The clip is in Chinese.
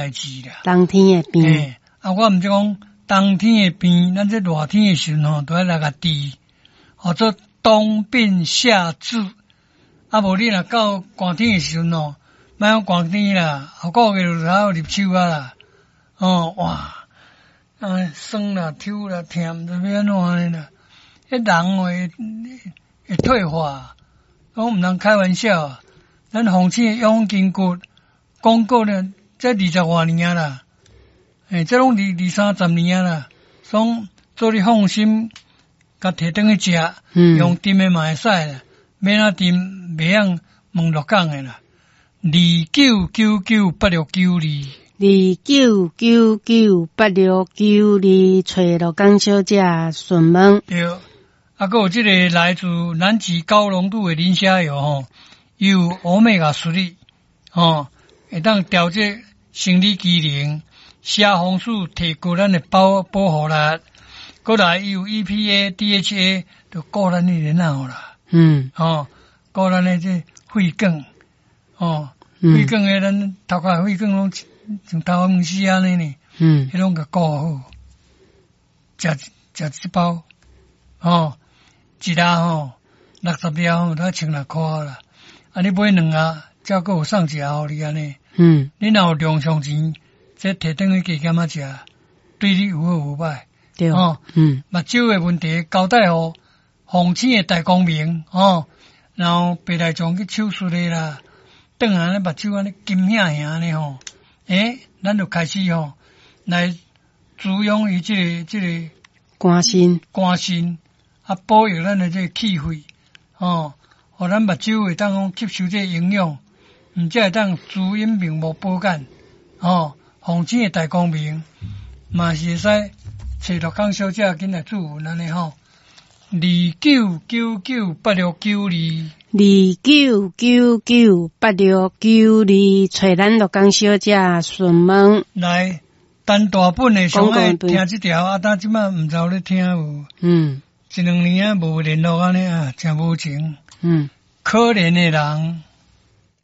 代志啦。 冬天的病， 我毋是讲冬天的病，咱这热天的时候都要来个治，或者冬病夏治。无你若到寒天的时候莫讲寒天啦，后个月就还有入秋啊啦。哇，酸啦、抽啦、甜，就要安怎呢啦？人会退化，我毋通开玩笑。咱风清的养筋骨广告呢，这20多年啦，这拢20-30年啦，所以做你放心，甲摕转去食，用炖的嘛会使啦，免啊炖袂晓问落讲的啦。29998692。 29998692，找罗江小姐询问。 对，还有这个来自南极高浓度的磷虾油有欧米伽3会当调节生理机能，虾红素提高咱的保护力，过来有 EPA、DHA 就顾咱的人啦啦。顾咱的这肺管肺管的咱头壳肺管拢像头壳丝安尼呢，迄拢个顾好，食一包一粒60粒才16块啦。你买2盒，才还有送一盒互你安尼。你若有量上钱，这摕转去加减仔食，对你有好有歹。 对目睭的问题交代互风清的大光明然后白内障去手术的啦，转来咧目睭安尼金响响安尼咱就开始来滋养伊这个肝心， 保佑咱的这个气血互咱目睭会当讲吸收这营养，才会当滋阴明目保肝风清的大光明嘛是会使找罗江小姐紧来祝福安尼29998692。 29998692，找咱罗江小姐询问。 来，单大本的上爱听这条，但即摆毋知有咧听无？1-2年无联络安尼真无情。可怜的人。